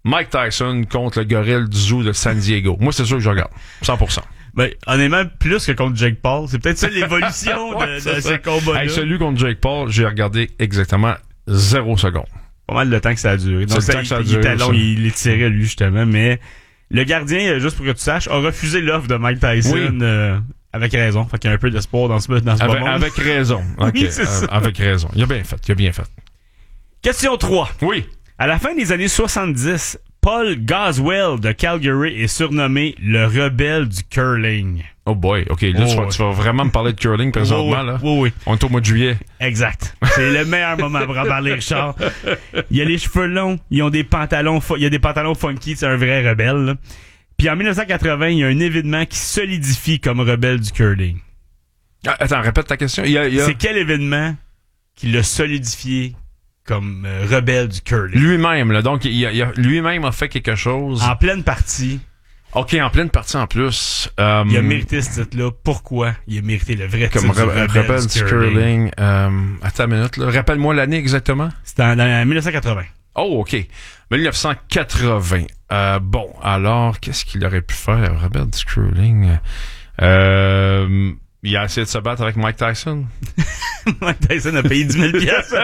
Mike Tyson contre le gorille du zoo de San Diego. Moi, c'est sûr que je regarde. 100%. Ben, honnêtement, plus que contre Jake Paul. C'est peut-être ça l'évolution ouais, de ces combats-là. Hey, celui contre Jake Paul, j'ai regardé exactement 0 secondes. Pas mal le temps que ça a duré. Donc, il était long, il étirait lui, justement. Mais le gardien, juste pour que tu saches, a refusé l'offre de Mike Tyson avec raison. Fait qu'il y a un peu d'espoir dans ce moment. Avec raison. Okay. Oui, c'est ça. Avec raison. Il a bien fait. Question 3. Oui. À la fin des années 70, Paul Goswell de Calgary est surnommé le rebelle du curling. Oh boy, OK. Là, tu vas vraiment me parler de curling présentement, là. Oui. On est au mois de juillet. Exact. C'est le meilleur moment pour en parler, Richard. Il a les cheveux longs, il y a des pantalons funky, c'est un vrai rebelle, là. Puis en 1980, il y a un événement qui solidifie comme rebelle du curling. Ah, attends, répète ta question. C'est quel événement qui l'a solidifié comme rebelle du curling? Lui-même, là. Donc, lui-même a fait quelque chose. En pleine partie. OK, en pleine partie en plus. Il a mérité ce titre-là. Pourquoi il a mérité le vrai comme titre rebelle du curling? Attends une minute, là. Rappelle-moi l'année exactement. C'était en 1980. Oh, OK. 1980. Bon, alors, qu'est-ce qu'il aurait pu faire, rebelle du curling? Il a essayé de se battre avec Mike Tyson. Mike Tyson a payé 10 000 $.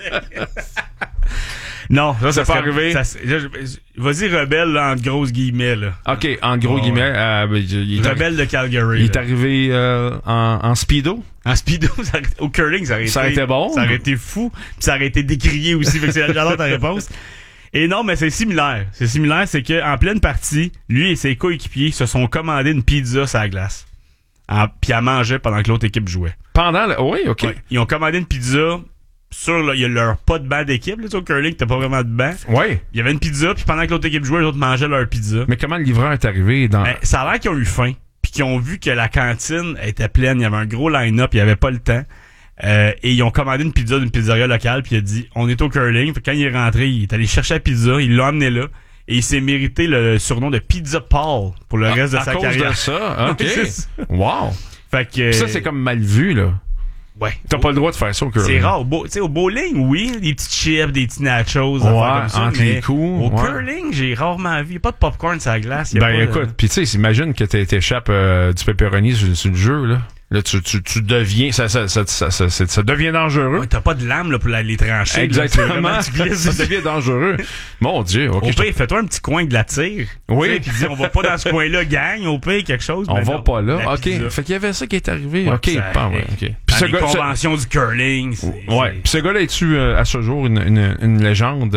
Non, ça c'est pas arrivé. Vas-y, rebelle, là, en grosses guillemets, là. OK, en gros guillemets. Rebelle de Calgary. Il est arrivé en speedo. En speedo, au curling, ça aurait été bon. Ça aurait été fou. Puis ça aurait été décrié aussi. Fait que j'adore ta réponse. Et non, mais c'est similaire. C'est que en pleine partie, lui et ses coéquipiers se sont commandés une pizza sur la glace. Puis à manger pendant que l'autre équipe jouait. Oui, OK. Ouais, ils ont commandé une pizza il y a leur pas de banc d'équipe, là, au curling, t'as pas vraiment de banc. Oui. Il y avait une pizza, puis pendant que l'autre équipe jouait, les autres mangeaient leur pizza. Mais comment le livreur est arrivé dans... Ça a l'air qu'ils ont eu faim, puis qu'ils ont vu que la cantine était pleine, il y avait un gros line-up, il y avait pas le temps. Et ils ont commandé une pizza d'une pizzeria locale, puis il a dit, on est au curling. Puis quand il est rentré, il est allé chercher la pizza, il l'a emmené là, et il s'est mérité le surnom de Pizza Paul pour le reste de sa carrière. À cause de ça? OK. Wow. Fait que... ça, c'est comme mal vu, là. Ouais. T'as pas le droit de faire ça au curling. C'est rare. Au bowling, oui, des petites chips, des petits nachos, des affaires comme ça. Entre les coups. Au curling, j'ai rarement vu. Il n'y a pas de popcorn sur la glace. Écoute, puis tu sais, imagine que t'échappes du pepperoni sur le jeu, là. Là, tu deviens, ça devient dangereux. Ouais, t'as pas de lame, là, pour les trancher. Exactement. Là, tu glisses. Ça devient dangereux. Mon Dieu, OK. Au pire, fais-toi un petit coin de la tire. Oui. Puis dis, on va pas dans ce coin-là, gang. Au pire, quelque chose. On va pas là. OK. Fait qu'il y avait ça qui est arrivé. Ouais, OK. OK. Puis les conventions du curling. Ouais. Puis ce gars-là, es-tu, à ce jour, une légende,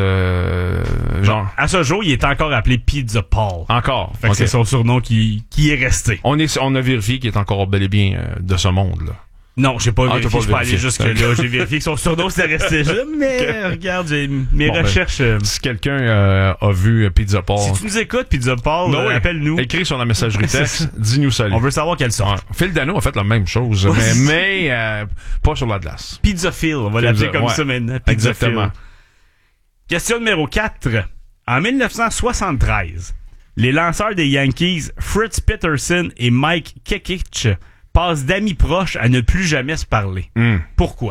genre? À ce jour, il est encore appelé Pizza Paul. Encore. Fait que c'est son surnom qui est resté. On a vérifié qu'il est encore bel et bien de ce monde, là. Non, j'ai pas vérifié, je peux aller jusque-là. J'ai vérifié que son surnom s'est resté là, mais regarde, mes recherches... Si quelqu'un a vu Pizza Paul... Si tu nous écoutes, Pizza Paul, appelle-nous. Écris sur la messagerie texte, dis-nous salut. On veut savoir quelle sorte. Phil Dano a fait la même chose, mais pas sur la glace. Pizza Phil, on va l'appeler comme ça maintenant. Pizza exactement. Phil. Question numéro 4. En 1973, les lanceurs des Yankees, Fritz Peterson et Mike Kekich, passent d'amis proches à ne plus jamais se parler. Pourquoi?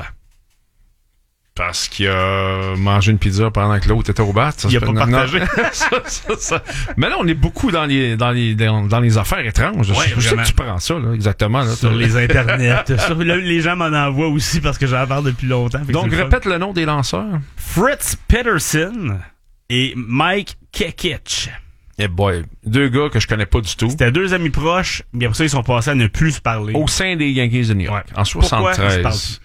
Parce qu'il a mangé une pizza pendant que l'autre était au bat. Il a pas partagé. ça. Mais là, on est beaucoup dans les affaires étranges. Ouais, je sais que tu prends ça, là, exactement. Là, sur les internets. Les gens m'en envoient aussi parce que j'en parle depuis longtemps. Donc, répète le nom des lanceurs. Fritz Peterson et Mike Kekich. Eh boy, deux gars que je connais pas du tout. C'était deux amis proches, mais après ça, ils sont passés à ne plus se parler. Au sein des Yankees de New York. Ouais. En 73. Pourquoi ils se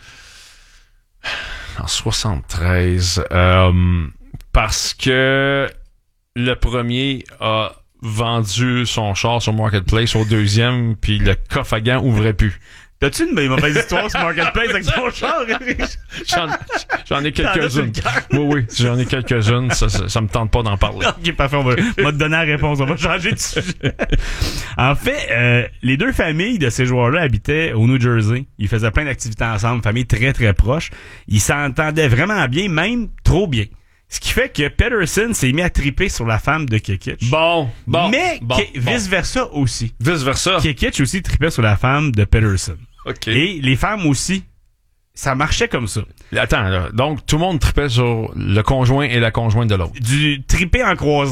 En 73. Parce que le premier a vendu son char sur Marketplace au deuxième, puis le coffre à gants ouvrait plus. T'as-tu une mauvaise histoire sur Marketplace avec ton char? J'en ai quelques-unes. Oui, j'en ai quelques-unes. Ça me tente pas d'en parler. Ok, parfait. On va te donner la réponse. On va changer de sujet. En fait, les deux familles de ces joueurs-là habitaient au New Jersey. Ils faisaient plein d'activités ensemble, famille très, très proche. Ils s'entendaient vraiment bien, même trop bien. Ce qui fait que Peterson s'est mis à triper sur la femme de Kekich. Mais vice-versa aussi. Vice-versa. Kekich aussi tripait sur la femme de Peterson. OK. Et les femmes aussi. Ça marchait comme ça. Attends, là. Donc, tout le monde tripait sur le conjoint et la conjointe de l'autre. Du triper en croisant.